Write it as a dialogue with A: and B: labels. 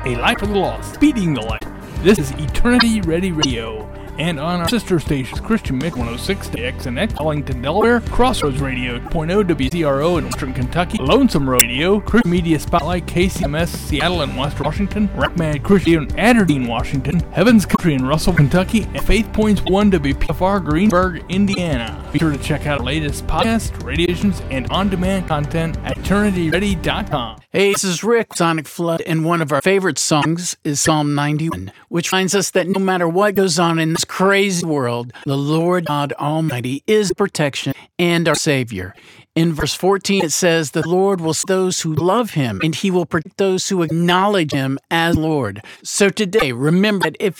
A: A light for the lost, speeding the light. This is Eternity Ready Radio. And on our sister stations, Christian Mix 106 XNX, Ellington, Delaware, Crossroads Radio 0.0 WCRO in Western Kentucky, Lonesome Radio, Christian Media Spotlight, KCMS, Seattle and Western Washington, Rockman Christian, Aberdeen, Washington, Heaven's Country in Russell, Kentucky, and Faith Points 1 WPFR, Greensburg, Indiana. Be sure to check out our latest podcasts, radiations, and on-demand content at eternityready.com.
B: Hey, this is Rick, Sonic Flood, and one of our favorite songs is Psalm 91, which reminds us that no matter what goes on in this crazy world, the Lord God Almighty is protection and our Savior. In verse 14, it says, "The Lord will save those who love Him, and He will protect those who acknowledge Him as Lord." So today, remember that if